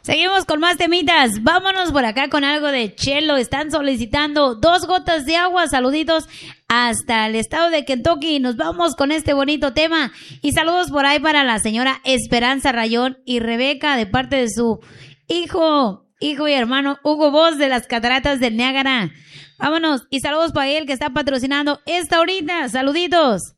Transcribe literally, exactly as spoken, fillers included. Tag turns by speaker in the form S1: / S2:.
S1: Seguimos con más temitas. Vámonos por acá con algo de Chelo. Están solicitando dos gotas de agua. Saluditos hasta el estado de Kentucky. Nos vamos con este bonito tema. Y saludos por ahí para la señora Esperanza Rayón y Rebeca de parte de su hijo, hijo y hermano Hugo Voz de las Cataratas del Niágara. Vámonos. Y saludos para él que está patrocinando esta horita. Saluditos.